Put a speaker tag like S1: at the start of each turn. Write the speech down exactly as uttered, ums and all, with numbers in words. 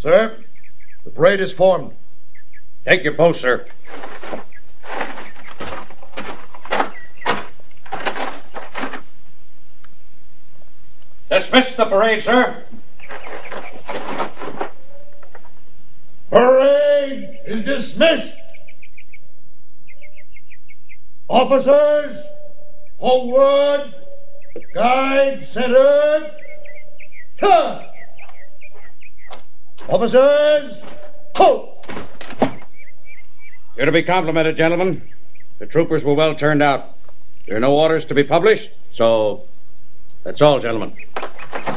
S1: Sir, the parade is formed.
S2: Take your post, sir. Dismiss the parade, sir.
S1: Parade is dismissed. Officers, forward. Guide centered. Ha! Officers, ho!
S2: You're to be complimented, gentlemen. The troopers were well turned out. There are no orders to be published, so that's all, gentlemen.